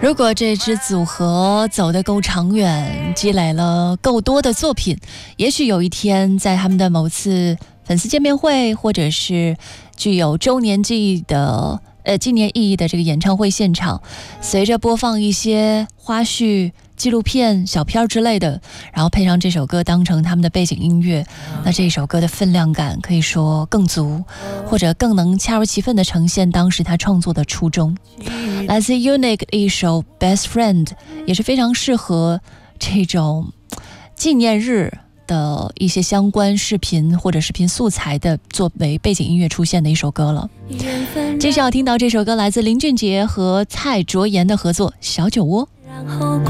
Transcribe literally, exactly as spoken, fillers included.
如果这支组合走得够长远，积累了够多的作品，也许有一天在他们的某次粉丝见面会，或者是具有周年记忆的呃纪念意义的这个演唱会现场，随着播放一些花絮、纪录片、小片之类的，然后配上这首歌当成他们的背景音乐，那这首歌的分量感可以说更足，或者更能恰如其分地呈现当时他创作的初衷。来自 Unique 的一首 Best Friend 也是非常适合这种纪念日的一些相关视频或者视频素材的作为背景音乐出现的一首歌了。接下来要听到这首歌来自林俊杰和蔡卓妍的合作《小酒窝》。